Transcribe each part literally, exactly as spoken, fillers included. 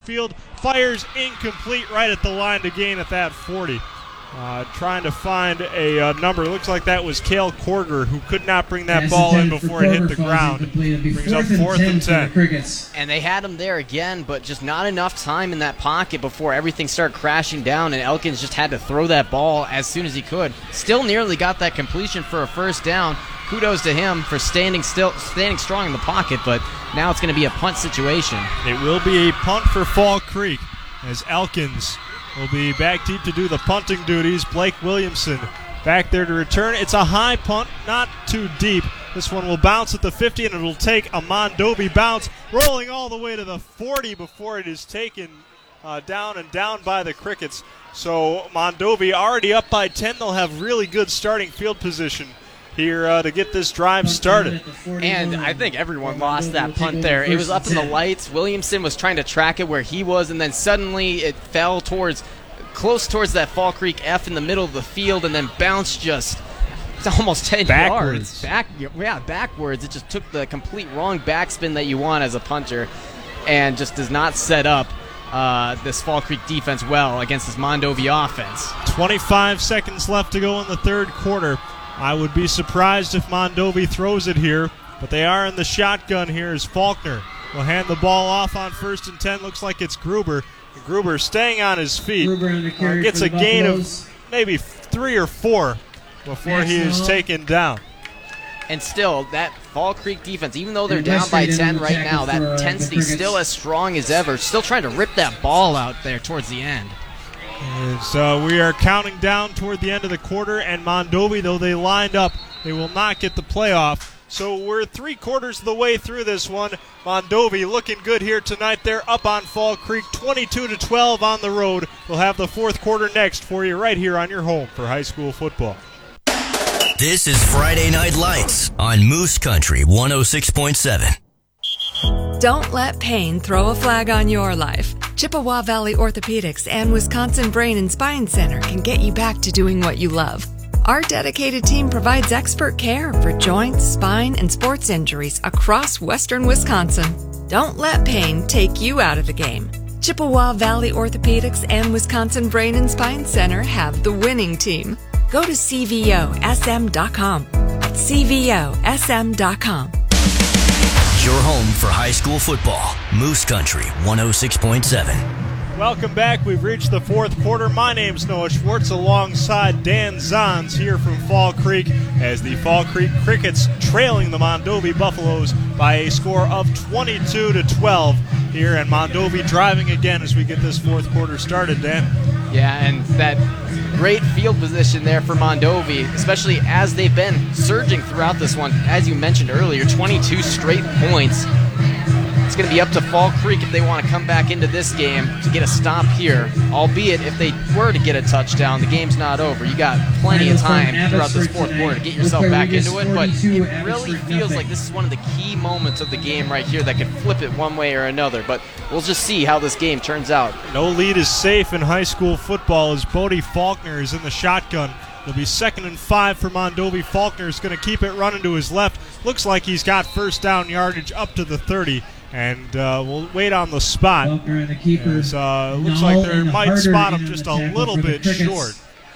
field, fires incomplete right at the line to gain at that forty. Uh, trying to find a uh, number. Looks like that was Cale Korger, who could not bring that Pass ball in intended before for it hit Korger the falls ground. incomplete. It'll be Brings up fourth and fourth ten and for the ten. Crickets. And they had him there again, but just not enough time in that pocket before everything started crashing down, and Elkins just had to throw that ball as soon as he could. Still nearly got that completion for a first down. Kudos to him for standing still, standing strong in the pocket, but now it's going to be a punt situation. It will be a punt for Fall Creek as Elkins will be back deep to do the punting duties. Blake Williamson back there to return. It's a high punt, not too deep. This one will bounce at the fifty, and it'll take a Mondovi bounce, rolling all the way to the forty before it is taken uh, down and down by the Crickets. So Mondovi already up by ten. They'll have really good starting field position here uh, to get this drive started. And I think everyone lost that punt there. It was up in the lights. Williamson was trying to track it where he was, and then suddenly it fell towards close towards that Fall Creek F in the middle of the field, and then bounced just it's almost ten backwards. yards. Back, yeah, backwards. It just took the complete wrong backspin that you want as a punter, and just does not set up uh, this Fall Creek defense well against this Mondovi offense. twenty-five seconds left to go in the third quarter. I would be surprised if Mondovi throws it here, but they are in the shotgun here as Faulkner will hand the ball off on first and ten. Looks like it's Gruber. Gruber staying on his feet. Gruber on the carry uh, gets for a the gain Buffaloes. of maybe three or four before he is taken down. And still, that Fall Creek defense, even though they're And down West by State ten into the right tackle now, for, that uh, the intensity Crickets. still as strong as ever. Still trying to rip that ball out there towards the end. And so we are counting down toward the end of the quarter, and Mondovi, though they lined up, they will not get the playoff. So we're three quarters of the way through this one. Mondovi looking good here tonight. They're up on Fall Creek, twenty-two to twelve on the road. We'll have the fourth quarter next for you right here on your home for high school football. This is Friday Night Lights on Moose Country one oh six point seven. Don't let pain throw a flag on your life. Chippewa Valley Orthopedics and Wisconsin Brain and Spine Center can get you back to doing what you love. Our dedicated team provides expert care for joints, spine, and sports injuries across western Wisconsin. Don't let pain take you out of the game. Chippewa Valley Orthopedics and Wisconsin Brain and Spine Center have the winning team. Go to C V O S M dot com. That's C V O S M dot com. Your home for high school football. Moose Country one oh six point seven. Welcome back. We've reached the fourth quarter. My name's Noah Schwartz alongside Dan Zons here from Fall Creek as the Fall Creek Crickets trailing the Mondovi Buffaloes by a score of twenty-two to twelve here, and Mondovi driving again as we get this fourth quarter started, Dan. Yeah, and that great field position there for Mondovi, especially as they've been surging throughout this one. As you mentioned earlier, twenty-two straight points. It's going to be up to Fall Creek if they want to come back into this game to get a stop here. Albeit, if they were to get a touchdown, the game's not over. You got plenty of time throughout this fourth quarter to get yourself back into it, but it really feels like this is one of the key moments of the game right here that could flip it one way or another. But we'll just see how this game turns out. No lead is safe in high school football as Bodie Faulkner is in the shotgun. It'll be second and five for Mondovi. Faulkner is going to keep it running to his left. Looks like he's got first down yardage up to the thirty. And uh, we'll wait on the spot. Faulkner and the keeper. As, uh, looks like they the might spot him in just the a tackle little for the bit Crickets. short.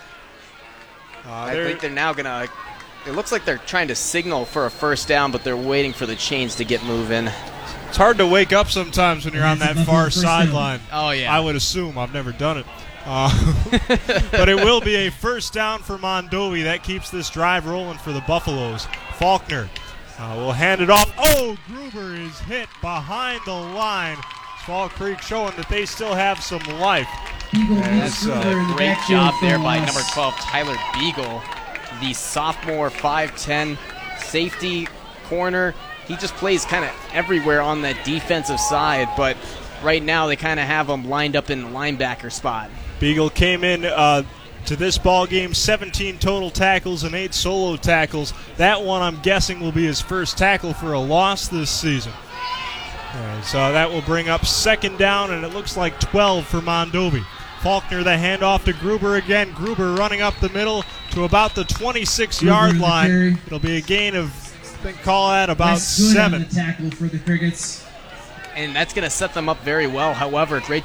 Uh, I they're- think they're now going to... It looks like they're trying to signal for a first down, but they're waiting for the chains to get moving. It's hard to wake up sometimes when you're on that far First down. sideline. Oh, yeah. I would assume. I've never done it. Uh, but it will be a first down for Mondovi. That keeps this drive rolling for the Buffaloes. Faulkner uh, will hand it off. Oh, Gruber is hit behind the line. Fall Creek showing that they still have some life. Eagle And meets that's, uh, Gruber in the Great backfield job for there a by loss. number twelve, Tyler Beagle, the sophomore five ten safety corner. He just plays kind of everywhere on that defensive side, but right now they kind of have him lined up in the linebacker spot. Beagle came in uh, to this ball game, seventeen total tackles and eight solo tackles. That one, I'm guessing, will be his first tackle for a loss this season. And so that will bring up second down, and it looks like twelve for Mondovi. Faulkner, the handoff to Gruber again. Gruber running up the middle to about the twenty-six-yard Gruber in the line. carry. It'll be a gain of, I think, call that about West Good on seven. the tackle for the Crickets. And that's going to set them up very well. However, great